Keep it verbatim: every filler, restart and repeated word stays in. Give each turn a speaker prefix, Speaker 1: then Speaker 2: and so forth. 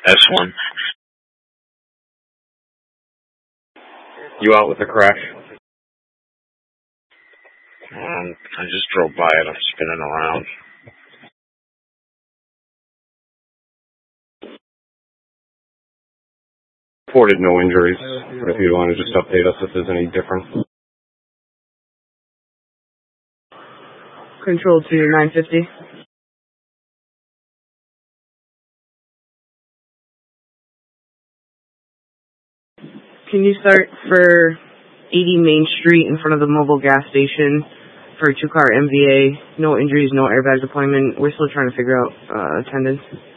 Speaker 1: S one.
Speaker 2: You out with the crash?
Speaker 1: Um, I just drove by it. I'm spinning around.
Speaker 2: Reported no injuries, but if you want to just update us if there's any difference.
Speaker 3: Control to nine fifty. Can you start for eighty Main Street in front of the mobile gas station for a two-car M V A? No injuries, no airbags deployment. We're still trying to figure out uh, attendance.